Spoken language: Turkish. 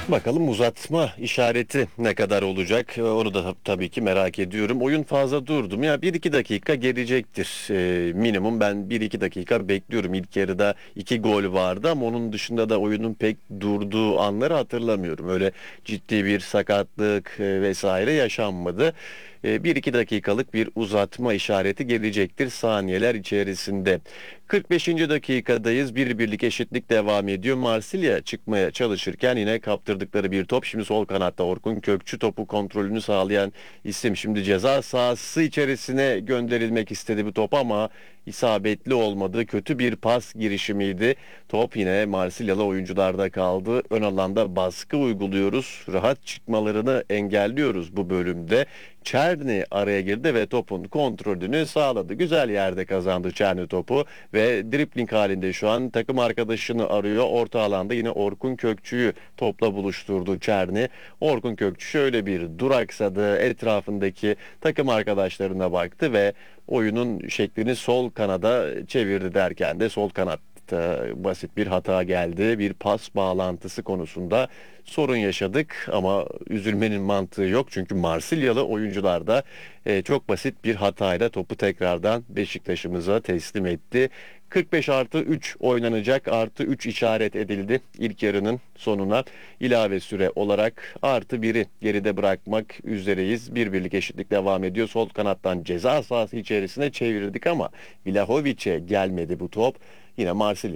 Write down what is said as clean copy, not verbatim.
Bakalım uzatma işareti ne kadar olacak? Onu da tabii ki merak ediyorum. Oyun fazla durdu mu? Ya 1-2 dakika gelecektir. Minimum ben 1-2 dakika bekliyorum. İlk yarıda 2 gol vardı ama onun dışında da oyunun pek durduğu anları hatırlamıyorum. Öyle ciddi bir sakatlık vesaire yaşanmadı. 1-2 dakikalık bir uzatma işareti gelecektir saniyeler içerisinde. 45. dakikadayız. Bir birlik eşitlik devam ediyor. Marsilya çıkmaya çalışırken yine kaptırdıkları bir top. Şimdi sol kanatta Orkun Kökçü topu kontrolünü sağlayan isim. Şimdi ceza sahası içerisine gönderilmek istedi bu top ama isabetli olmadı. Kötü bir pas girişimiydi. Top yine Marsilyalı oyuncularda kaldı. Ön alanda baskı uyguluyoruz. Rahat çıkmalarını engelliyoruz bu bölümde. Çerni araya girdi ve topun kontrolünü sağladı. Güzel yerde kazandı Çerni topu ve dribling halinde şu an takım arkadaşını arıyor. Orta alanda yine Orkun Kökçü'yü topla buluşturdu Çerni. Orkun Kökçü şöyle bir duraksadı. Etrafındaki takım arkadaşlarına baktı ve oyunun şeklini sol kanada çevirdi derken de sol kanatta basit bir hata geldi. Bir pas bağlantısı konusunda sorun yaşadık ama üzülmenin mantığı yok. Çünkü Marsilyalı oyuncular da çok basit bir hatayla topu tekrardan Beşiktaş'ımıza teslim etti. 45+3 oynanacak, +3 işaret edildi ilk yarının sonuna. İlave süre olarak +1'i geride bırakmak üzereyiz. Bir birlik eşitlik devam ediyor. Sol kanattan ceza sahası içerisine çevirdik ama Vlahovic'e gelmedi bu top. Yine Marsilya